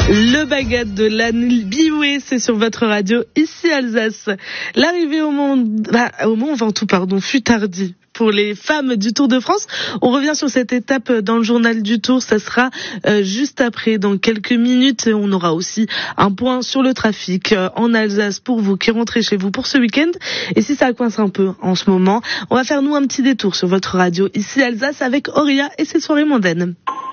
Le bagad de l'Anne Bioué, c'est sur votre radio, ici Alsace. L'arrivée au Mont Ventoux, fut tardie pour les femmes du Tour de France. On revient sur cette étape dans le journal du Tour. Ça sera juste après, dans quelques minutes. On aura aussi un point sur le trafic en Alsace pour vous qui rentrez chez vous pour ce week-end. Et si ça coince un peu en ce moment, on va faire nous un petit détour sur votre radio, ici Alsace, avec Auria et ses soirées mondaines.